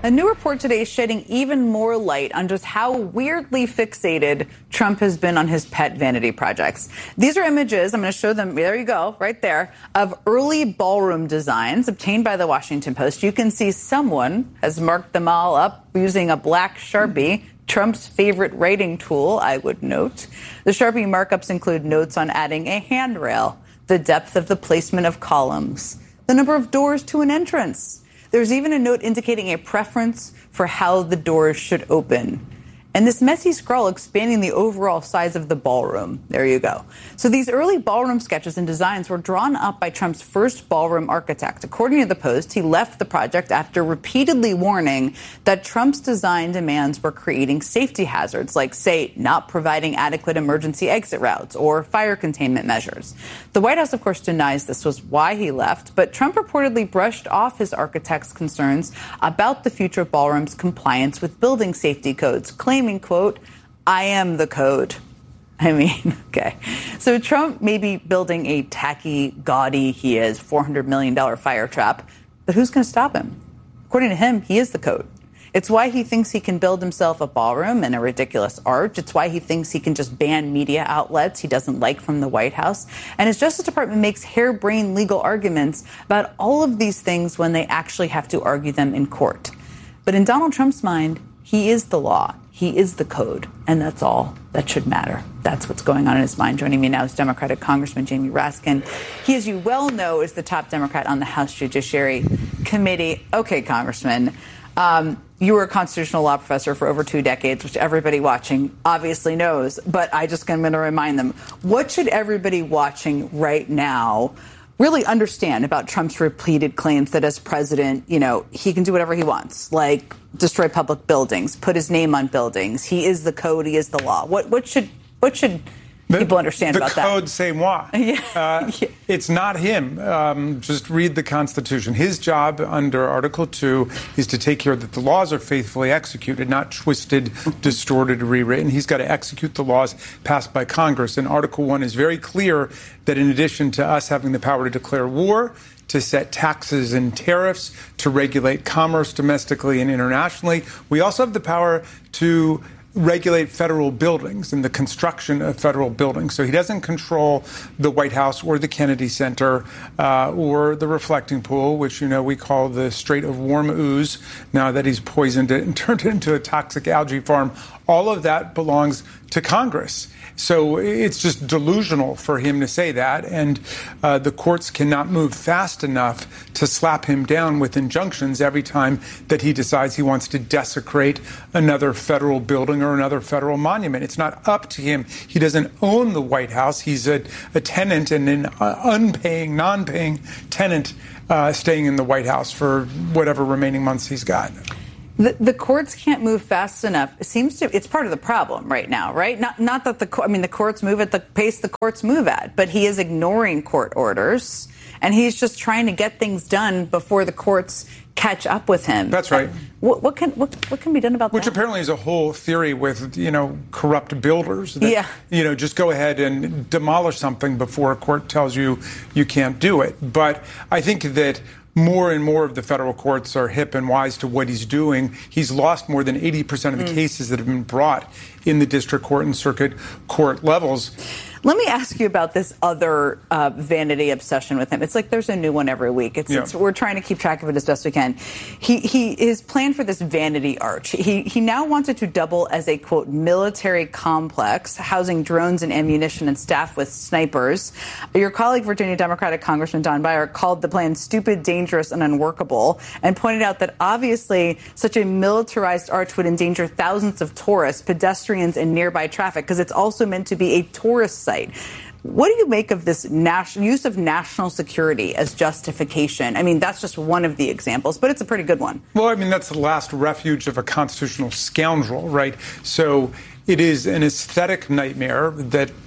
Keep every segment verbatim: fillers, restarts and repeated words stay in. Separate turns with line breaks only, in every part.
A new report today is shedding even more light on just how weirdly fixated Trump has been on his pet vanity projects. These are images, I'm going to show them, there you go, right there, of early ballroom designs obtained by the Washington Post. You can see someone has marked them all up using a black Sharpie, Trump's favorite writing tool, I would note. The Sharpie markups include notes on adding a handrail, the depth of the placement of columns, the number of doors to an entrance. There's even a note indicating a preference for how the doors should open. And this messy scrawl expanding the overall size of the ballroom. There you go. So these early ballroom sketches and designs were drawn up by Trump's first ballroom architect. According to the Post, he left the project after repeatedly warning that Trump's design demands were creating safety hazards, like, say, not providing adequate emergency exit routes or fire containment measures. The White House, of course, denies this was why he left, but Trump reportedly brushed off his architect's concerns about the future ballroom's compliance with building safety codes, claiming, quote, I am the code. I mean, okay. So Trump may be building a tacky, gaudy, he is four hundred million dollars fire trap, but who's going to stop him? According to him, he is the code. It's why he thinks he can build himself a ballroom and a ridiculous arch. It's why he thinks he can just ban media outlets he doesn't like from the White House. And his Justice Department makes harebrained legal arguments about all of these things when they actually have to argue them in court. But in Donald Trump's mind, he is the law. He is the code, and that's all that should matter. That's what's going on in his mind. Joining me now is Democratic Congressman Jamie Raskin. He, as you well know, is the top Democrat on the House Judiciary Committee. Okay, Congressman, um, you were a constitutional law professor for over two decades, which everybody watching obviously knows, but I just am going to remind them, what should everybody watching right now really understand about Trump's repeated claims that as president, you know, he can do whatever he wants, like destroy public buildings, put his name on buildings. He is the code. He is the law. What what should what should
the,
people understand about that?
The code, c'est moi.
Yeah.
Uh,
yeah.
It's not him. Um, just read the Constitution. His job under Article two is to take care that the laws are faithfully executed, not twisted, distorted, rewritten. He's got to execute the laws passed by Congress. And Article one is very clear that in addition to us having the power to declare war, to set taxes and tariffs, to regulate commerce domestically and internationally, we also have the power to regulate federal buildings and the construction of federal buildings. So he doesn't control the White House or the Kennedy Center uh, or the reflecting pool, which, you know, we call the Strait of Warm Ooze, now that he's poisoned it and turned it into a toxic algae farm. All of that belongs to Congress. So it's just delusional for him to say that. And uh, the courts cannot move fast enough to slap him down with injunctions every time that he decides he wants to desecrate another federal building or another federal monument. It's not up to him. He doesn't own the White House. He's a, a tenant and an uh, unpaying, non-paying tenant uh, staying in the White House for whatever remaining months he's got.
The, the courts can't move fast enough. It seems to, it's part of the problem right now, right? Not, not that the, I mean, the courts move at the pace the courts move at, but he is ignoring court orders and he's just trying to get things done before the courts catch up with him.
That's right.
What, what can, what, what can be done about
Which
that?
Which apparently is a whole theory with, you know, corrupt builders. That,
yeah.
You know, just go ahead and demolish something before a court tells you you can't do it. But I think that more and more of the federal courts are hip and wise to what he's doing. He's lost more than eighty percent of the mm. cases that have been brought in the district court and circuit court levels.
Let me ask you about this other uh, vanity obsession with him. It's like there's a new one every week. It's, yeah. it's we're trying to keep track of it as best we can. He he his plan for this vanity arch. He he now wants it to double as a quote military complex housing drones and ammunition and staffed with snipers. Your colleague, Virginia Democratic Congressman Don Beyer, called the plan stupid, dangerous, and unworkable, and pointed out that obviously such a militarized arch would endanger thousands of tourists, pedestrians, and nearby traffic because it's also meant to be a tourist site. What do you make of this national use of national security as justification? I mean, that's just one of the examples, but it's a pretty good one.
Well, I mean, that's the last refuge of a constitutional scoundrel, right? So it is an aesthetic nightmare that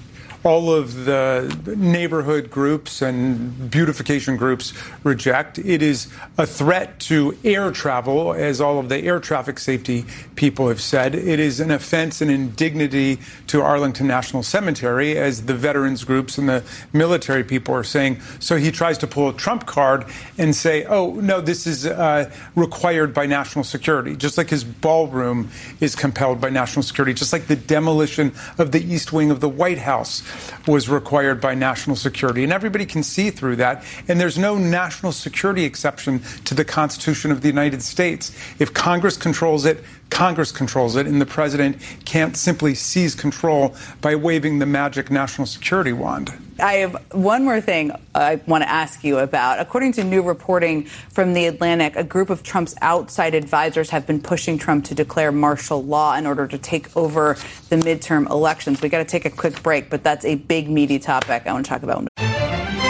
all of the neighborhood groups and beautification groups reject. It is a threat to air travel, as all of the air traffic safety people have said. It is an offense and indignity to Arlington National Cemetery, as the veterans groups and the military people are saying. So he tries to pull a Trump card and say, oh, no, this is uh, required by national security, just like his ballroom is compelled by national security, just like the demolition of the East Wing of the White House was required by national security. And everybody can see through that. And there's no national security exception to the Constitution of the United States. If Congress controls it, Congress controls it, and the president can't simply seize control by waving the magic national security wand.
I have one more thing I want to ask you about. According to new reporting from The Atlantic, a group of Trump's outside advisors have been pushing Trump to declare martial law in order to take over the midterm elections. We got to take a quick break, but that's a big, meaty topic I want to talk about.